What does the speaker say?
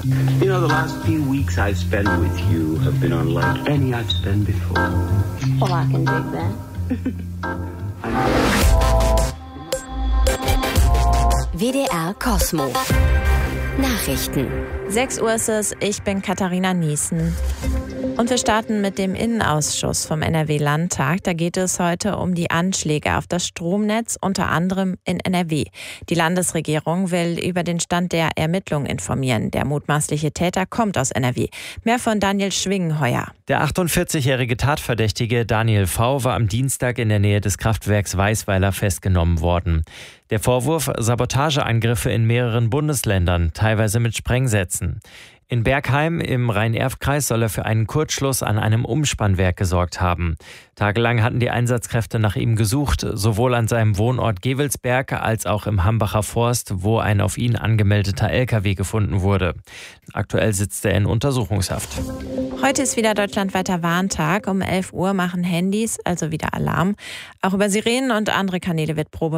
You know, the last few weeks I've spent with you have been unlike any I've spent before. Well, I can dig that. WDR Kosmo. Nachrichten. 6 Uhr ist es, ich bin Katharina Niesen. Und wir starten mit dem Innenausschuss vom NRW-Landtag. Da geht es heute um die Anschläge auf das Stromnetz, unter anderem in NRW. Die Landesregierung will über den Stand der Ermittlungen informieren. Der mutmaßliche Täter kommt aus NRW. Mehr von Daniel Schwingenheuer. Der 48-jährige Tatverdächtige Daniel V. war am Dienstag in der Nähe des Kraftwerks Weisweiler festgenommen worden. Der Vorwurf: Sabotageangriffe in mehreren Bundesländern, teilweise mit Sprengsätzen. In Bergheim im Rhein-Erft-Kreis soll er für einen Kurzschluss an einem Umspannwerk gesorgt haben. Tagelang hatten die Einsatzkräfte nach ihm gesucht, sowohl an seinem Wohnort Gevelsberg als auch im Hambacher Forst, wo ein auf ihn angemeldeter LKW gefunden wurde. Aktuell sitzt er in Untersuchungshaft. Heute ist wieder deutschlandweiter Warntag. Um 11 Uhr machen Handys also wieder Alarm. Auch über Sirenen und andere Kanäle wird